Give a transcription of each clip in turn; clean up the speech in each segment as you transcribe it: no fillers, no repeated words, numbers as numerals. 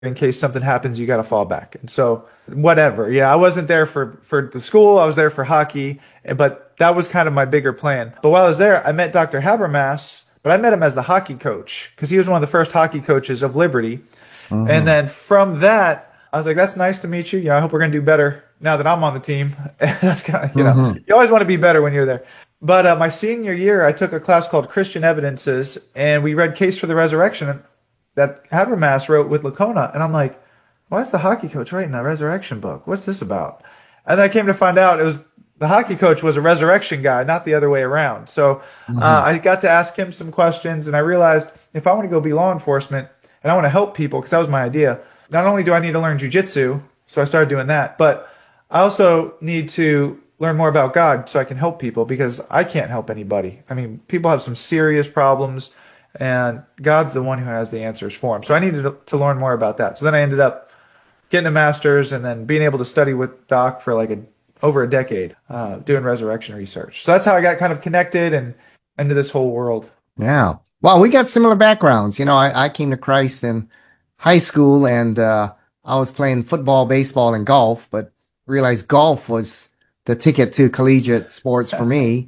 in case something happens, you got to fall back. And so, whatever. Yeah, I wasn't there for the school. I was there for hockey, but that was kind of my bigger plan. But while I was there, I met Dr. Habermas, but I met him as the hockey coach because he was one of the first hockey coaches of Liberty. And Hmm. then from that, I was like, that's nice to meet you. I hope we're going to do better now that I'm on the team. That's kind of, Hmm. you always want to be better when you're there. But my senior year, I took a class called Christian Evidences, and we read Case for the Resurrection that Habermas wrote with Lacona. And I'm like, why is the hockey coach writing a resurrection book? What's this about? And then I came to find out it was the hockey coach was a resurrection guy, not the other way around. So Hmm. I got to ask him some questions, and I realized if I want to go be law enforcement and I want to help people, because that was my idea, not only do I need to learn jujitsu, so I started doing that, but I also need to learn more about God so I can help people because I can't help anybody. I mean, people have some serious problems, and God's the one who has the answers for them. So I needed to learn more about that. So then I ended up getting a master's and then being able to study with Doc for like over a decade, doing resurrection research. So that's how I got kind of connected and into this whole world. Yeah. Well, we got similar backgrounds. I came to Christ in high school and I was playing football, baseball, and golf, but realized golf was the ticket to collegiate sports for me.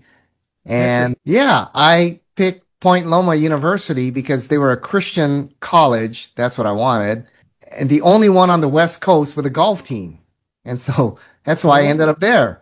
And Interesting. yeah, I picked Point Loma University because they were a Christian college. That's what I wanted. And the only one on the West Coast with a golf team. And so that's why I ended Oh, up there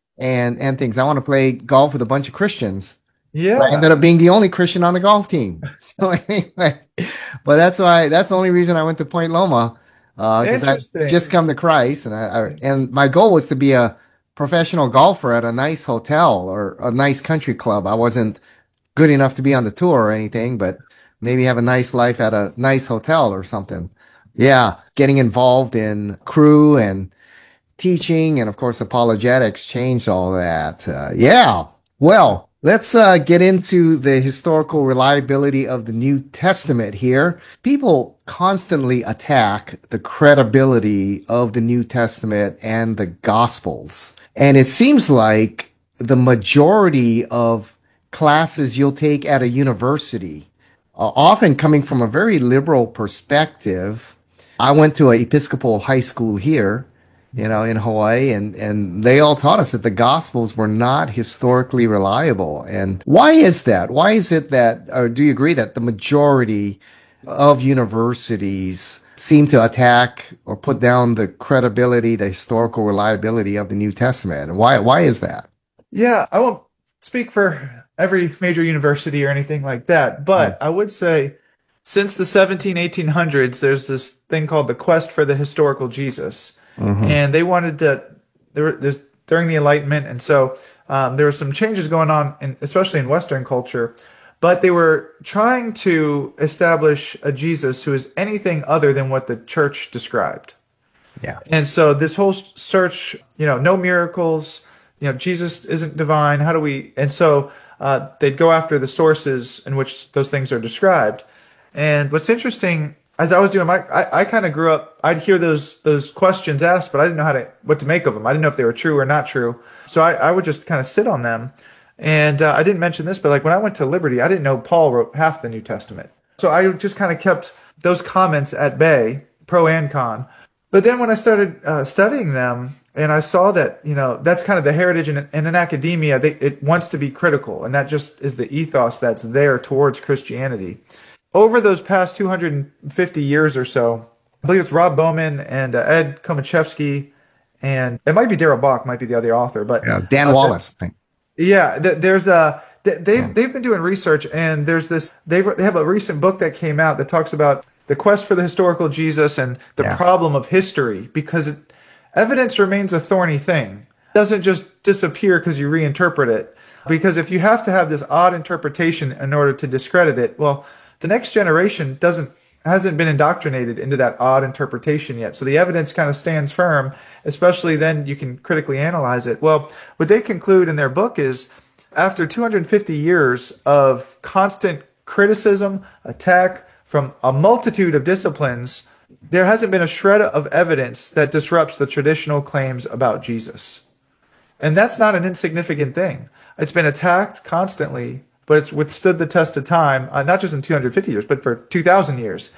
and things. I want to play golf with a bunch of Christians. But I ended yeah. up being the only Christian on the golf team. So anyway, but that's the only reason I went to Point Loma, because I just Interesting. come to Christ and my goal was to be a professional golfer at a nice hotel or a nice country club. I wasn't good enough to be on the tour or anything, but maybe have a nice life at a nice hotel or something. Yeah, getting involved in crew and teaching and of course apologetics changed all that. Yeah. Well, let's get into the historical reliability of the New Testament here. People constantly attack the credibility of the New Testament and the Gospels. And it seems like the majority of classes you'll take at a university, often coming from a very liberal perspective. I went to an Episcopal high school here, in Hawaii, and they all taught us that the Gospels were not historically reliable. And why is that? Why is it that, or do you agree that the majority of universities seem to attack or put down the credibility, the historical reliability of the New Testament? And why is that? Yeah, I won't speak for every major university or anything like that, Mm. but I would say since the 17, 1800s, there's this thing called the quest for the historical Jesus. Hmm. And they wanted to, there's during the Enlightenment, and so there were some changes going on, especially in Western culture, but they were trying to establish a Jesus who is anything other than what the church described. Yeah. And so this whole search, no miracles, Jesus isn't divine. How do we? And so they'd go after the sources in which those things are described. And what's interesting, as I was doing I kind of grew up. I'd hear those questions asked, but I didn't know what to make of them. I didn't know if they were true or not true. So I would just kind of sit on them. And I didn't mention this, but like when I went to Liberty, I didn't know Paul wrote half the New Testament. So I just kind of kept those comments at bay, pro and con. But then when I started studying them, and I saw that that's kind of the heritage in academia, it wants to be critical, and that just is the ethos that's there towards Christianity. Over those past 250 years or so, I believe it's Rob Bowman and Ed Komachevsky, and it might be Darrell Bach, might be the other author, but Yeah. Dan Wallace, I think. yeah, there's a Yeah. they've been doing research, and there's this they have a recent book that came out that talks about the quest for the historical Jesus and the Yeah. problem of history because evidence remains a thorny thing. It doesn't just disappear because you reinterpret it. Because if you have to have this odd interpretation in order to discredit it, well, the next generation doesn't hasn't been indoctrinated into that odd interpretation yet. So the evidence kind of stands firm, especially then you can critically analyze it. Well, what they conclude in their book is after 250 years of constant criticism, attack from a multitude of disciplines, there hasn't been a shred of evidence that disrupts the traditional claims about Jesus. And that's not an insignificant thing. It's been attacked constantly, but it's withstood the test of time, not just in 250 years, but for 2,000 years.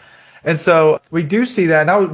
And so we do see that. And I was,